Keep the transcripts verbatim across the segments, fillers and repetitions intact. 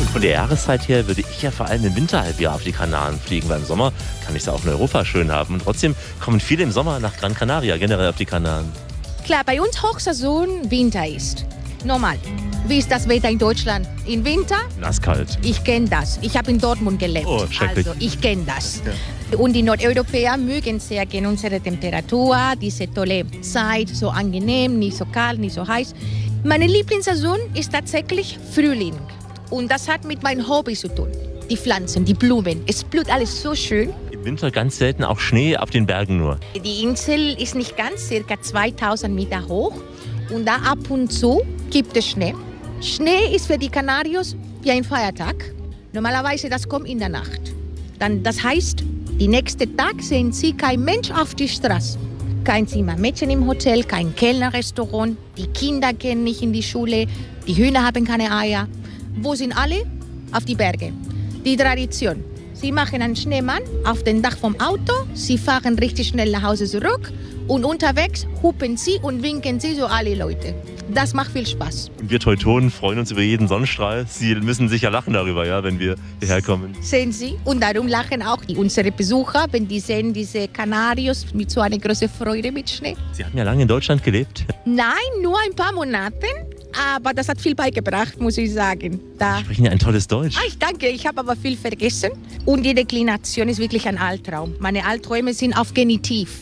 Von der Jahreszeit her würde ich ja vor allem im Winterhalbjahr auf die Kanaren fliegen, weil im Sommer kann ich es auch in Europa schön haben. Und trotzdem kommen viele im Sommer nach Gran Canaria, generell auf die Kanaren. Klar, bei uns Hochsaison Winter ist. Normal. Wie ist das Wetter in Deutschland? Im Winter? Nasskalt. Ich kenne das. Ich habe in Dortmund gelebt. Oh, schrecklich. Also ich kenne das. Ja. Und die Nordeuropäer mögen sehr gerne unsere Temperatur, diese tolle Zeit, so angenehm, nicht so kalt, nicht so heiß. Meine Lieblingssaison ist tatsächlich Frühling. Und das hat mit meinem Hobby zu tun. Die Pflanzen, die Blumen. Es blüht alles so schön. Im Winter ganz selten auch Schnee auf den Bergen nur. Die Insel ist nicht ganz, circa zweitausend Meter hoch. Und da ab und zu gibt es Schnee. Schnee ist für die Kanarios wie ein Feiertag. Normalerweise das kommt in der Nacht. Dann, das heißt, den nächsten Tag sehen Sie kein Mensch auf die Straße. Kein Zimmermädchen im Hotel, kein Kellnerrestaurant. Die Kinder gehen nicht in die Schule. Die Hühner haben keine Eier. Wo sind alle? Auf die Berge. Die Tradition. Sie machen einen Schneemann auf dem Dach vom Auto. Sie fahren richtig schnell nach Hause zurück. Und unterwegs hupen sie und winken sie so alle Leute. Das macht viel Spaß. Und wir Teutonen freuen uns über jeden Sonnenstrahl. Sie müssen sicher lachen darüber, ja, wenn wir hierher kommen. Sehen Sie? Und darum lachen auch die, unsere Besucher, wenn die sehen diese Kanarios mit so einer großen Freude mit Schnee. Sie haben ja lange in Deutschland gelebt. Nein, nur ein paar Monate. Aber das hat viel beigebracht, muss ich sagen. Da Sie sprechen ja ein tolles Deutsch. Ah, ich danke, ich habe aber viel vergessen. Und die Deklination ist wirklich ein Albtraum. Meine Albträume sind auf Genitiv.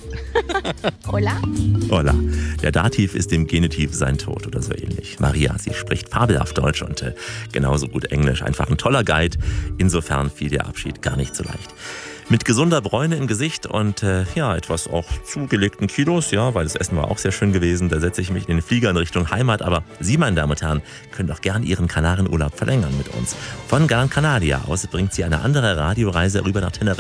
Hola? Hola. Der Dativ ist im Genitiv sein Tod oder so ähnlich. Maria, sie spricht fabelhaft Deutsch und äh, genauso gut Englisch. Einfach ein toller Guide. Insofern fiel der Abschied gar nicht so leicht. Mit gesunder Bräune im Gesicht und äh, ja, etwas auch zugelegten Kilos, ja, weil das Essen war auch sehr schön gewesen. Da setze ich mich in den Flieger in Richtung Heimat. Aber Sie, meine Damen und Herren, können doch gern Ihren Kanarenurlaub verlängern mit uns. Von Gran Canaria aus bringt Sie eine andere Radioreise rüber nach Teneriffa.